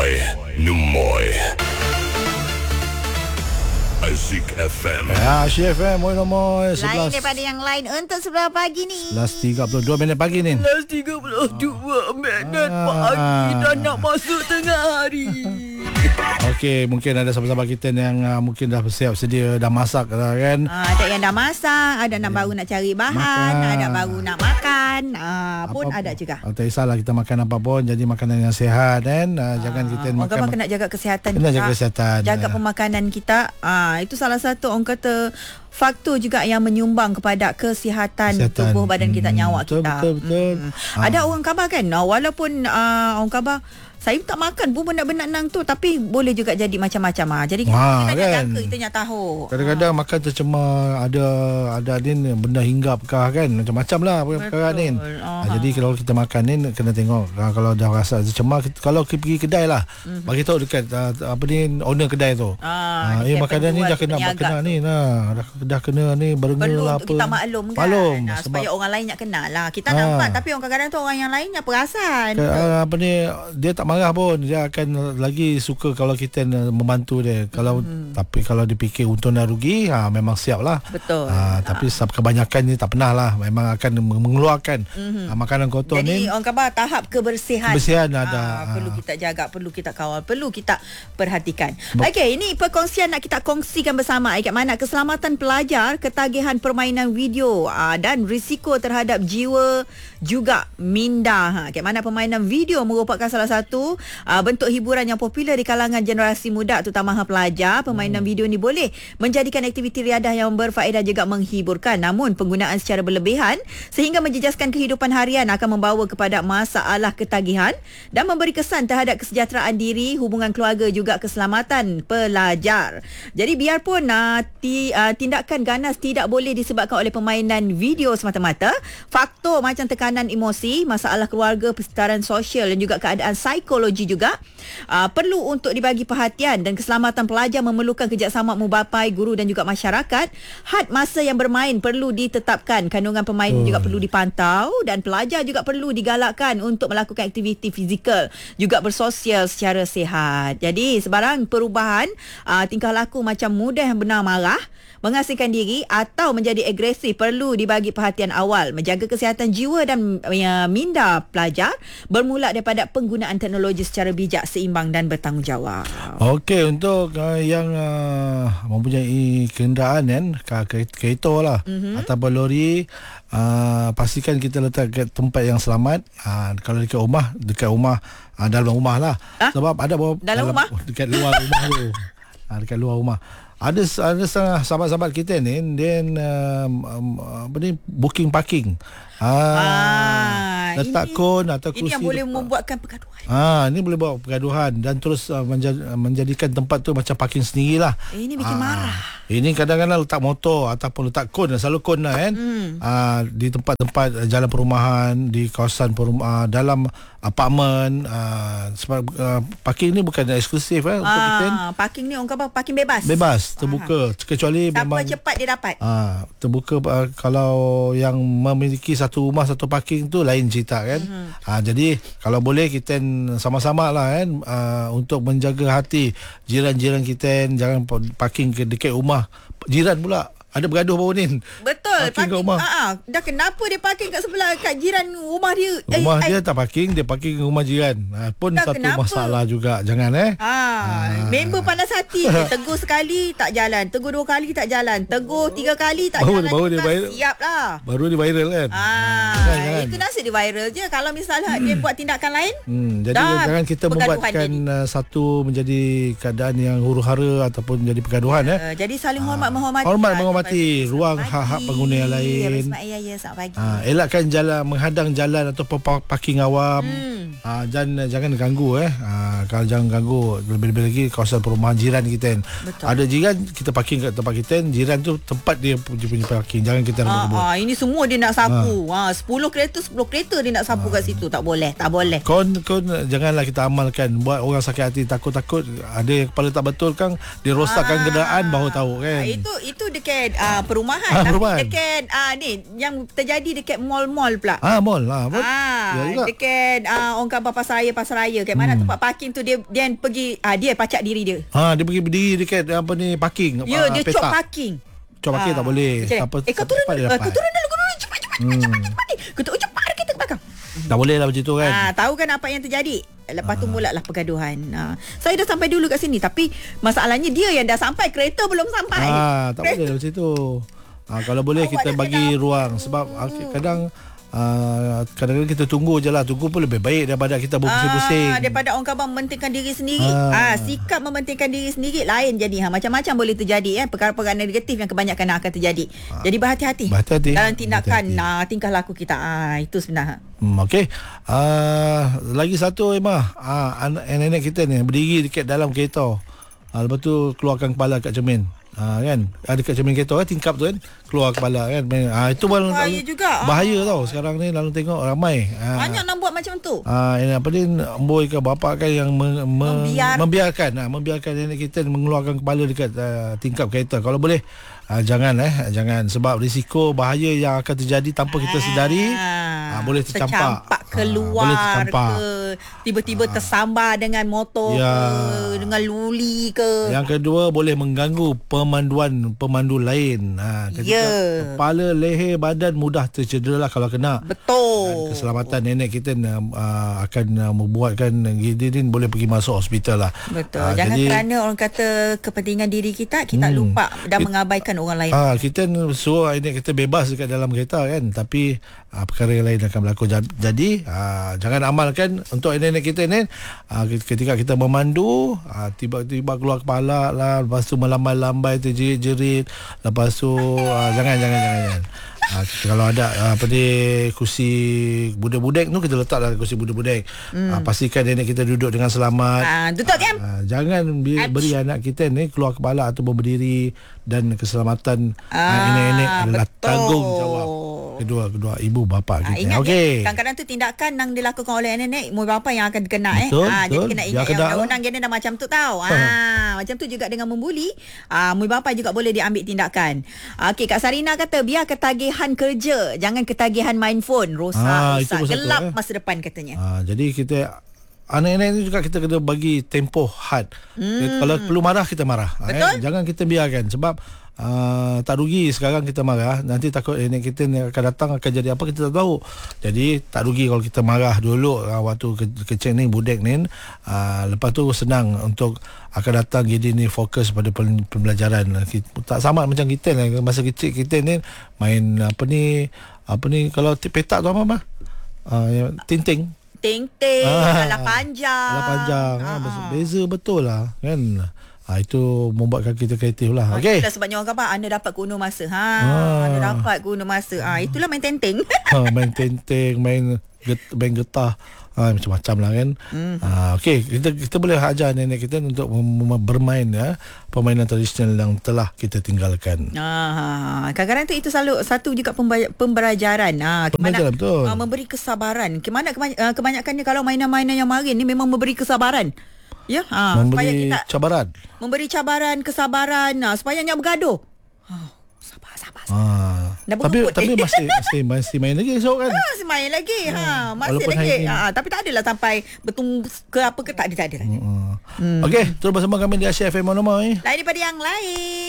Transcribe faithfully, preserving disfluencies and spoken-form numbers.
Numoy, Numoy. Azik F M. Ya, Azik F M, Moy Nomoy. Lain daripada yang lain untuk sebelah pagi ni. sebelas tiga puluh dua minit pagi ni. sebelas tiga puluh dua minit pagi dan nak masuk tengah hari. Okey, mungkin ada sahabat-sahabat kita yang uh, mungkin dah bersiap sedia, dah masak dah kan. Uh, ada yang dah masak, ada yang baru nak cari bahan, makan. Ada baru nak makan, uh, pun apa, ada juga. Tak kisahlah kita makan apa pun, jadi makanan yang sihat kan. Uh, uh, jangan kita orang makan. Orang kena jaga kesihatan kena kita. jaga kesihatan. Jaga uh. pemakanan kita. Uh, itu salah satu orang kata faktor juga yang menyumbang kepada kesihatan, kesihatan. tubuh badan kita, hmm, nyawa betul, kita. Betul betul. Hmm. Ha. Ada orang khabar kan, walaupun uh, orang khabar saya tak makan pun benda-benda nang tu, tapi boleh juga jadi macam-macam ah. Jadi ha, kita kan? nak jaga, kita nak tahu. Kadang-kadang ha. makan tercemar, ada ada ni benda hinggap kah kan, macam-macam lah perkara ni. Ha, jadi kalau kita makan ni kena tengok, ha, kalau dah rasa tercemar, kita, kalau kita pergi kedai lah, mm-hmm. bagi tahu dekat uh, apa ni owner kedai tu. Ha, ha, eh makanan ni dah kena kena ni nah, dah dah kena ni berengah lah apa. Kita maklum kan. Maklum, nah, supaya orang lain nak kenal lah. Kita ha. nampak, tapi orang kadang-kadang tu orang yang lain yang perasan. Ke, uh, apa ni, dia tak marah pun, dia akan lagi suka kalau kita membantu dia. Kalau hmm. tapi kalau dipikir untung dan rugi, ha, memang siap lah. Betul. Ha, tapi ha. kebanyakan ni tak pernah lah, memang akan mengeluarkan hmm. ha, makanan kotor. Jadi, ni. Jadi orang khabar tahap kebersihan. Kebersihan ha, ada. Ha. Perlu kita jaga, perlu kita kawal, perlu kita perhatikan. Okey, ini perkongsian nak kita kongsikan bersama. Ikat mana keselamatan pelajar, ketagihan permainan video ha, dan risiko terhadap jiwa juga minda. Ha, ikat mana permainan video merupakan salah satu ha, bentuk Untuk hiburan yang popular di kalangan generasi muda, terutama pelajar. Permainan hmm. video ni boleh menjadikan aktiviti riadah yang berfaedah juga menghiburkan. Namun penggunaan secara berlebihan sehingga menjejaskan kehidupan harian akan membawa kepada masalah ketagihan dan memberi kesan terhadap kesejahteraan diri, hubungan keluarga juga keselamatan pelajar. Jadi biarpun uh, ti, uh, tindakan ganas tidak boleh disebabkan oleh permainan video semata-mata, faktor macam tekanan emosi, masalah keluarga, persekitaran sosial dan juga keadaan psikologi juga Uh, perlu untuk dibagi perhatian, dan keselamatan pelajar memerlukan kerjasama mubapai, guru dan juga masyarakat. Had masa yang bermain perlu ditetapkan, kandungan pemain oh. juga perlu dipantau, dan pelajar juga perlu digalakkan untuk melakukan aktiviti fizikal, juga bersosial secara sihat. Jadi sebarang perubahan uh, tingkah laku macam mudah benar marah, mengasingkan diri atau menjadi agresif perlu dibagi perhatian awal. Menjaga kesihatan jiwa dan uh, minda pelajar bermula daripada penggunaan teknologi secara bijak, seimbang dan bertanggungjawab. Okey, untuk uh, yang uh, mempunyai kenderaan kan, kereta lah mm-hmm. ataupun lori, uh, pastikan kita letak kat tempat yang selamat. Uh, kalau dekat rumah, dekat rumah uh, dalam rumah lah. Ha? Sebab ada dalam, dalam rumah? Dekat luar rumah tu. Uh, dekat luar rumah. Ada ada sahabat-sahabat kita ni, dia um, um, apa ni, booking parking. Ah, ah letak kon atau kursi. Ini yang boleh membuatkan pergaduhan. Ah, ini boleh buat pergaduhan dan terus uh, menjad, menjadikan tempat tu macam parking sendirilah. Eh, ini bikin ah, marah. Ini kadang-kadang letak motor ataupun letak kon, selalu kon lah kan. Hmm. Ah, di tempat-tempat jalan perumahan, di kawasan perumahan, dalam apartmen. Ah, sebab uh, parking ni bukan eksklusif eh, untuk ah, kita. Parking ni orang kata parking bebas. Bebas, terbuka. Ah. Kecuali siapa memang cepat dia dapat. Ah, terbuka uh, kalau yang memiliki satu rumah satu parking tu lain cerita kan. Mm-hmm. Ah, jadi kalau boleh kita sama-sama lah kan, uh, untuk menjaga hati jiran-jiran kita, jangan parking ke dekat rumah jiran pula. Ada bergaduh baru ni. Betul. Parking, parking kat rumah. Uh-uh. Dah kenapa dia parking kat sebelah, kat jiran rumah dia? Rumah eh, dia eh. tak parking, dia parking rumah jiran. Ha, pun dah satu kenapa? Masalah juga. Jangan eh. Ha, ha. Member panas hati. Tegur sekali tak jalan. Tegur dua kali tak jalan. Tegur tiga kali tak baru, jalan. Baru dia viral. Siap lah. Baru dia viral kan. Ha, jangan, jangan. Itu nasib dia viral je. Kalau misalnya hmm. dia buat tindakan lain. Hmm. Jadi jangan kita membuatkan uh, satu menjadi keadaan yang huru-hara ataupun menjadi pergaduhan. Uh, eh. Jadi saling hormat ha. menghormati. Hormat menghormati ruang hak-hak pengguna yang lain. Ya, ya, selamat pagi. Ha, elakkan jalan, menghadang jalan atau parking awam. Hmm. Ha, jangan jangan ganggu eh. Ha, kalau jangan ganggu, lebih-lebih lagi kawasan perumahan jiran kita. Betul. Ada jiran kita parking kat tempat kita, jiran tu tempat dia punya parking. Jangan kita rebut-rebut. Ha, ha, ini semua dia nak sapu. Ha. ha sepuluh kereta sepuluh kereta dia nak sapu ha. kat situ. Tak boleh, tak boleh. Kon kon janganlah kita amalkan, buat orang sakit hati, takut-takut ada yang kepala tak betul kan, dia rosakkan ha. kenderaan baru tahu kan. Ha, itu itu dekat uh, perumahan. Ha, tapi dekat uh, ni yang terjadi dekat mall-mall pula. Ah, mall lah. Ah, ya dekat uh, orang kata pasar raya, pasar raya. Kat mana hmm. tempat parking tu dia dia pergi ah dia pacak diri dia. Ha, dia pergi berdiri dekat apa ni parking. Ya, ah, dia petak. cop parking. Cop parking Ah, tak boleh. macam ni. Siapa, eh kau turun siapa dia dulu. dapat? Kau turun dulu, kau turun cepat cepat cepat cepat cepat. Kau tu cepat ada kereta ke belakang. Tak boleh lah macam tu kan. Ah, tahu kan apa yang terjadi? Lepas tu mula lah pergaduhan. Ah, saya dah sampai dulu kat sini tapi masalahnya dia yang dah sampai, kereta belum sampai. Ah, tak boleh lah macam tu. Ah, kalau boleh Awak kita dah bagi kena ruang sebab ah, kadang Uh, kadang-kadang kita tunggu je lah. Tunggu pun lebih baik daripada kita berpusing-pusing. Ah, daripada orang khabar mementingkan diri sendiri. Ah. Ah, sikap mementingkan diri sendiri lain jadi. Ha, macam-macam boleh terjadi eh. Perkara-perkara negatif yang kebanyakan akan terjadi. Ah. Jadi berhati-hati. Berhati-hati. Dalam tindakan Berhati-hati. ah, tingkah laku kita. Ah, itu sebenarnya. Hmm, Okey. Uh, lagi satu Emma. Uh, anak nenek kita ni berdiri dekat dalam kereta. Uh, lepas tu keluarkan kepala kat cermin. Ha, kan ada kat cermin kereta kan, tingkap tu kan, keluar kepala kan. Ha, itu pun Bahaya juga. Bahaya Ah. tau. Sekarang ni lalu tengok ramai. Ha, Banyak nak buat macam tu. Ah, uh, apa ni, amboi ke bapa kan yang me, me, Membiar. membiarkan ah, membiarkan nenek kita mengeluarkan kepala dekat uh, tingkap kereta. Kalau boleh uh, jangan eh jangan, sebab risiko bahaya yang akan terjadi tanpa kita sedari. Ah, boleh tercampak. Tercampak keluar Ah, boleh tercampak. ke, tiba-tiba ah. tersambar dengan motor Ya. ke, dengan luli ke. Yang kedua, boleh mengganggu pemanduan pemandu lain. Ha, ketika Ya. kepala, leher, badan mudah tercedera lah kalau kena. Betul. Keselamatan nenek kita uh, akan uh, membuatkan Gidin boleh pergi masuk hospital lah. Betul. Uh, Jangan jadi, kerana orang kata kepentingan diri kita, kita Hmm. lupa dan Kita- mengabaikan orang lain. Ah, kita suruh nenek kita bebas dekat dalam kereta kan, tapi ah, perkara yang lain akan berlaku. Jadi ah, jangan amalkan untuk nenek kita ni. Ah, ketika kita memandu, ah, tiba-tiba keluar kepala lah, lepas tu melambai-lambai terjerit-jerit, lepas tu ah, jangan jangan jangan. jangan. Ah, kalau ada ah, apa ni kursi budak-budak tu, kita letak dalam kursi budak-budak. Hmm. Ah, pastikan nenek kita duduk dengan selamat. Ah, duduk kan? Ah, jangan bi- beri anak kita ni keluar kepala atau berdiri, dan keselamatan ah, Ah, nenek-nenek adalah betul. tanggungjawab kedua kedua ibu bapa Ah, kita. ingat Okey. okay. Kadang-kadang tu tindakan yang dilakukan oleh nenek ibu bapa yang akan kena eh. Betul, Ah, jadi betul. kena Yang ingat kena yang lah. undang-undang gini dah macam tu tau. Ah, macam tu juga dengan membuli. Ah, ibu bapa juga boleh diambil tindakan. Ah, okey, Kak Sarina kata biar ketagihan kerja, jangan ketagihan main phone. Rosak, Ah, itu rosak, pun satu, gelap eh. masa depan katanya. Ah, jadi kita anak-anak ni juga kita kena bagi tempoh had. Hmm. Kalau perlu marah, kita marah. Ah, Betul. eh. Jangan kita biarkan, sebab Uh, tak rugi sekarang kita marah, nanti takut nenek kita ni akan datang akan jadi apa kita tak tahu. Jadi tak rugi kalau kita marah dulu uh, waktu ke- kecil ni, budak ni, uh, lepas tu senang untuk akan datang jadi ni fokus pada pel- pembelajaran. Kita, tak sama macam kita ni masa kecil kita ni main apa ni apa ni kalau petak tu apa mah? Uh, tinting. Ting-ting, Ah, ala panjang. Ala panjang. Ah, Ha, ah. beza betul lah kan. Ha, itu membuatkan kita kreatif lah. Okey. Itulah sebabnya orang kata anda dapat kuno masa. Ha, Ah. anda dapat kuno masa. Ah, itulah main tenteng. Ha, main tenteng, main get, main getah. Ha, macam-macam lah kan. Mm. Ha, Okey, kita kita boleh ajar nenek kita untuk mem- mem- bermain ya, permainan tradisional yang telah kita tinggalkan. Ah, kadang-kadang tu itu selalu satu juga pemba- pembelajaran. Ah, Pembelajaran, betul. ah, memberi kesabaran. Kemana kebany- ah, kebanyakannya kalau mainan-mainan yang marin ni memang memberi kesabaran. Ya, ah, supaya Memberi kita cabaran. memberi cabaran, kesabaran, ah, supaya jangan bergaduh. Ah, sabar, sabar. sabar. Ha. Dah Tapi berebut. tapi masih masih masih main lagi esok kan. Ah, masih main lagi. Ha, masih Walaupun lagi. hari ni- Ah, tapi tak adalah sampai betung ke apa ke tak ada tak ada. Tak ada. Hmm. Okey, terus bersama kami di Asia F M Monomoy. Lain daripada yang lain.